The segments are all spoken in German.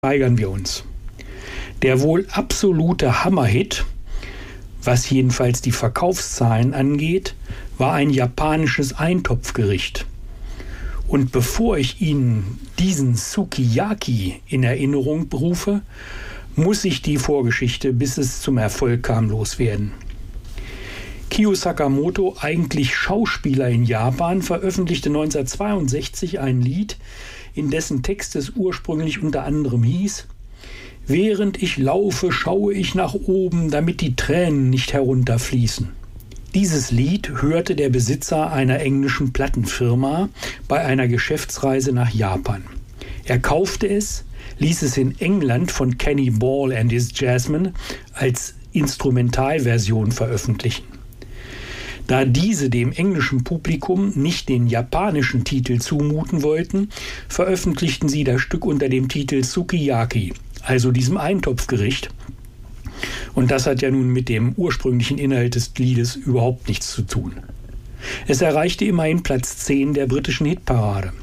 Steigern wir uns. Der wohl absolute Hammerhit, was jedenfalls die Verkaufszahlen angeht, war ein japanisches Eintopfgericht. Und bevor ich Ihnen diesen Sukiyaki in Erinnerung rufe, muss ich die Vorgeschichte, bis es zum Erfolg kam, loswerden. Kiyo Sakamoto, eigentlich Schauspieler in Japan, veröffentlichte 1962 ein Lied, in dessen Text es ursprünglich unter anderem hieß: Während ich laufe, schaue ich nach oben, damit die Tränen nicht herunterfließen. Dieses Lied hörte der Besitzer einer englischen Plattenfirma bei einer Geschäftsreise nach Japan. Er kaufte es, ließ es in England von Kenny Ball and his Jazzmen als Instrumentalversion veröffentlichen. Da diese dem englischen Publikum nicht den japanischen Titel zumuten wollten, veröffentlichten sie das Stück unter dem Titel Sukiyaki, also diesem Eintopfgericht. Und das hat ja nun mit dem ursprünglichen Inhalt des Liedes überhaupt nichts zu tun. Es erreichte immerhin Platz 10 der britischen Hitparade.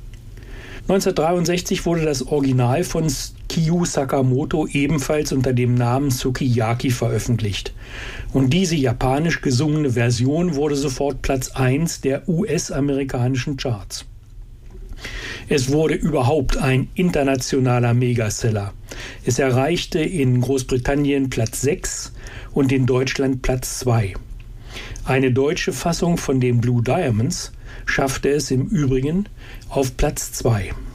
1963 wurde das Original von Kiyo Sakamoto ebenfalls unter dem Namen Sukiyaki veröffentlicht. Und diese japanisch gesungene Version wurde sofort Platz 1 der US-amerikanischen Charts. Es wurde überhaupt ein internationaler Megaseller. Es erreichte in Großbritannien Platz 6 und in Deutschland Platz 2. Eine deutsche Fassung von den Blue Diamonds schaffte es im Übrigen auf Platz 2.